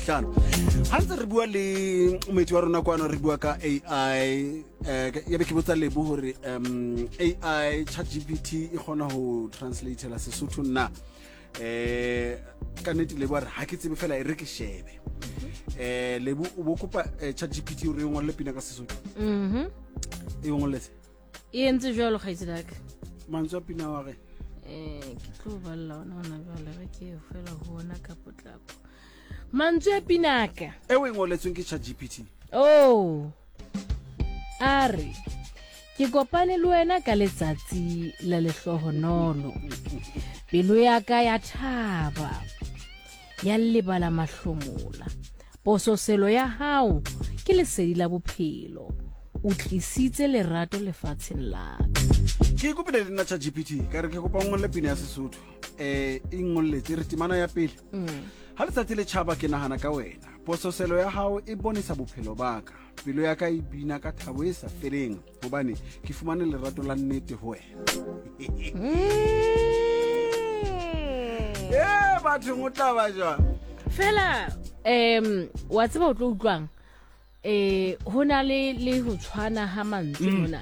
labohlano ha ntse re bua le moeti wa rona kwano re bua ka AI ya be ke botsa lebo hore AI ChatGPT e kgona ho translate la Sesotho nna ka nnete lebo re ha ke tsebe fela e re ke shebe lebo o bo kopa ChatGPT o re ngolle pina ka Sesotho e ngolletse e entse jwalo ga itselaka mantswe pina wa ge ke tlo balla ona jwale re ke fela ho ona ka potlako mantswe pinaka e o ngolletsweng ke ChatGPT are ke kopane le wena ka letsatsi la lehlohonolo pelo ya ka ya thaba ya lebala mahlomola pososelo ya hao ke lesedi la bophelo o tlisitse lerato lefatsheng la ke kopile le nna ChatGPT ka re ke kopa ngolle pina ya Sesotho e ngolletse re timana ya pele ha letsatsi le tšhaba ke nahana ka wena pososelo ya hao e bonisa bophelo baka pelo ya ka e bina ka thabo e sa feleng hobane ke fumane lerato la nnete ho wena batho ngotla ba jwa fela wa tseba o tlo utlwang ho na le ho tshwana ha mantswe mona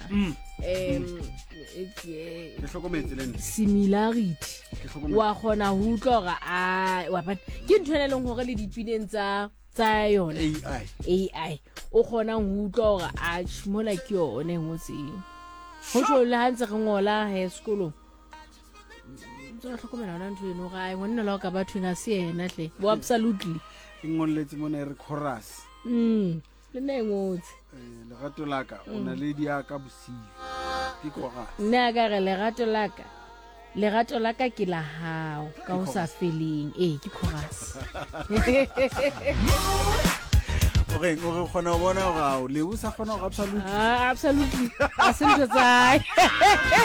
ke hlokometse le nna similarity wa khona ho utlwa hore wa ba ke ntho e leng hore le dipineng tsa yona AI o khona ho utlwa hore mola ke yone ngotseng ho tlo le ha ntse re ngola high school ntse re hlokomela hona ntho eno ga ngwana la ka batho ina se yena hle bo absolutely e ngolletse mona re chorus le nne ngotse lerato la ka o na le dia ka bosiu ke chorus nna ka re lerato la ka ke la hao ka o sa feleng ke chorus okay o khona ho bona hore le o sa khona ho absolutely absolutely a se ntse tsae